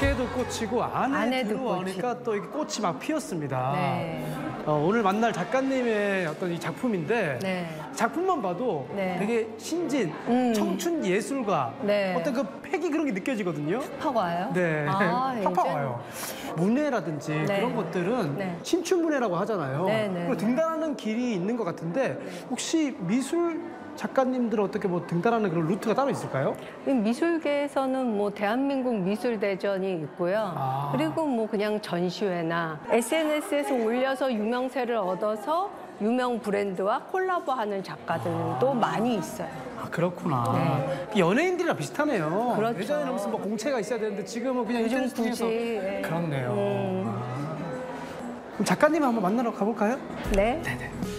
밖에도 꽃이고 안에 들어오니까 또 이게 꽃이 막 피었습니다. 네. 오늘 만날 작가님의 어떤 이 작품인데 네. 작품만 봐도 네. 되게 신진, 청춘 예술가 네. 어떤 그 패기 그런 게 느껴지거든요. 팍 와요? 네, 아, 팍팍 와요. 문해라든지 네. 그런 것들은 네. 신춘문예라고 하잖아요. 네, 네. 그걸 등단하는 길이 있는 것 같은데 혹시 미술 작가님들 어떻게 뭐 등단하는 그런 루트가 따로 있을까요? 미술계에서는 뭐 대한민국 미술대전이 있고요. 아. 그리고 뭐 그냥 전시회나 SNS에서 올려서 유명세를 얻어서 유명 브랜드와 콜라보하는 작가들도 많이 있어요. 아, 그렇구나. 네. 연예인들이랑 비슷하네요. 그렇죠. 예전에는 무슨 뭐 공채가 있어야 되는데 지금은 그냥 요즘 인터넷 통해서 굳이, 예. 그렇네요. 그럼 작가님 한번 만나러 가볼까요? 네. 네네.